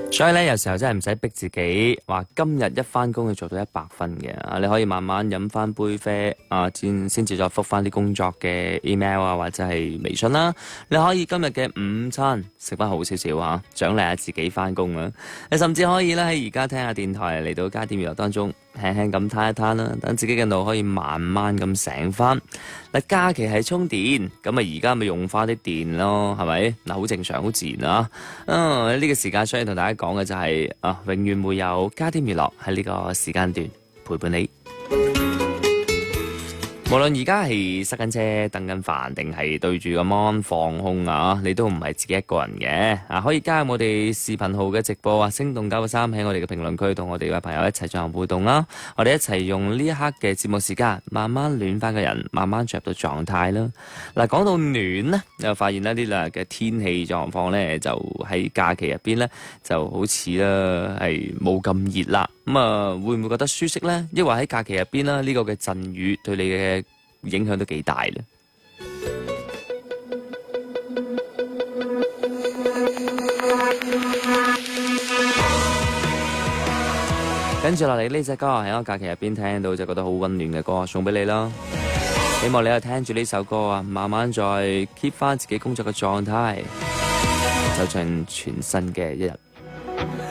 所以咧，有時候真係唔使逼自己話今日一翻工要做到100分嘅，你可以慢慢飲翻杯啡先至再覆翻啲工作嘅 email 或者係微信啦。你可以今日嘅午餐食翻好少少獎勵下自己翻工啊！你甚至可以咧喺而家聽下電台嚟到加點娛樂當中，輕輕咁攤一攤啦，等自己嘅腦可以慢慢咁醒翻。嗱，假期係充電，咁而家咪用翻啲電咯，係咪？嗱，好正常，好自然啊！呢個時間想要同大家講嘅就係永遠會有加點娛樂喺呢個時間段陪伴你。無論而家係塞緊車、等緊飯，定係對住個 mon 放空你都唔係自己一個人嘅可以加入我哋視頻號嘅直播星動993喺我哋嘅評論區同我哋嘅朋友一齊進行互動啦。我哋一齊用呢一刻嘅節目時間，慢慢暖翻個人，慢慢進入到狀態啦。嗱，講到暖呢，又發現呢兩日嘅天氣狀況呢，就喺假期入邊呢，就好似啦係冇咁熱啦。會唔會覺得舒適呢？抑或喺假期入邊呢個嘅陣雨對你嘅影響都幾大咧？跟住落嚟呢隻歌喺我假期入邊聽到就覺得好溫暖嘅歌，送俾你啦。希望你又聽住呢首歌慢慢再 keep 翻自己工作嘅狀態，走進全新嘅一日。